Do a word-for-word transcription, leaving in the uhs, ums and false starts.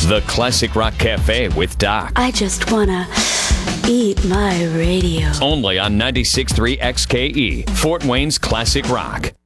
The Classic Rock Cafe with Doc. I just wanna eat my radio. Only on ninety-six point three X K E, Fort Wayne's Classic Rock.